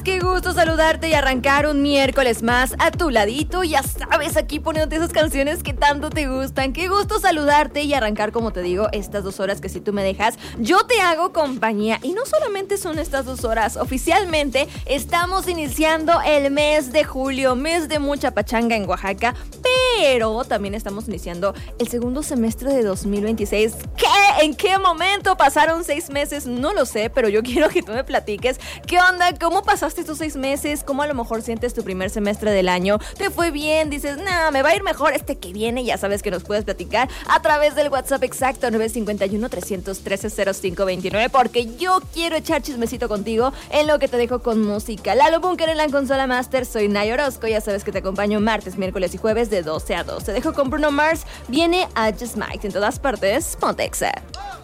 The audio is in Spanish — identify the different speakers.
Speaker 1: Qué gusto saludarte y arrancar un miércoles más a tu ladito, ya sabes, aquí poniéndote esas canciones que tanto te gustan. Qué gusto saludarte y arrancar, como te digo, estas 2 horas que si tú me dejas, yo te hago compañía. Y no solamente son estas 2 horas, oficialmente estamos iniciando el mes de julio, mes de mucha pachanga en Oaxaca, pero también estamos iniciando el segundo semestre de 2026. ¿Qué? ¿En qué momento pasaron 6 meses? No lo sé, pero yo quiero que tú me platiques. ¿Qué onda? ¿Cómo pasaste estos 6 meses? ¿Cómo a lo mejor sientes tu primer semestre del año? ¿Te fue bien? Dices, nah, me va a ir mejor este que viene. Ya sabes que nos puedes platicar a través del WhatsApp exacto 951-313-0529, porque yo quiero echar chismecito contigo en lo que te dejo con música. Lalo Bunker en la consola master, soy Nay Orozco. Ya sabes que te acompaño martes, miércoles y jueves de 12 a 2. Te dejo con Bruno Mars, viene a Just Mike en todas partes. Ponte Exa.